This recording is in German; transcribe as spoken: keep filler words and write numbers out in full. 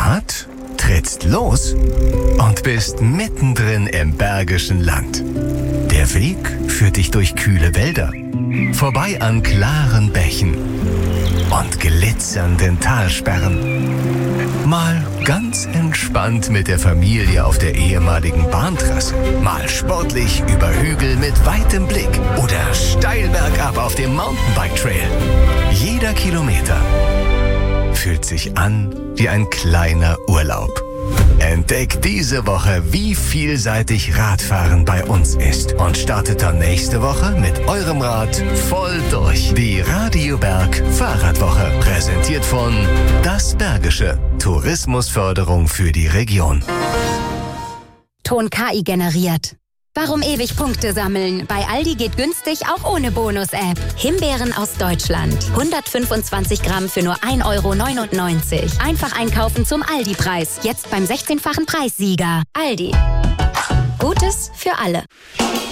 Rad, trittst los und bist mittendrin im Bergischen Land. Der Weg führt dich durch kühle Wälder, vorbei an klaren Bächen und glitzernden Talsperren. Mal ganz entspannt mit der Familie auf der ehemaligen Bahntrasse. Mal sportlich über Hügel mit weitem Blick. Oder steil bergab auf dem Mountainbike-Trail. Jeder Kilometer fühlt sich an wie ein kleiner Urlaub. Entdeck diese Woche, wie vielseitig Radfahren bei uns ist. Und startet dann nächste Woche mit eurem Rad voll durch. Die Radio Berg Fahrradwoche. Präsentiert von Das Bergische. Tourismusförderung für die Region. Ton K I generiert. Warum ewig Punkte sammeln? Bei Aldi geht günstig auch ohne Bonus-App. Himbeeren aus Deutschland. hundertfünfundzwanzig Gramm für nur ein Euro neunundneunzig. Einfach einkaufen zum Aldi-Preis. Jetzt beim sechzehnfachen Preissieger. Aldi. Gutes für alle.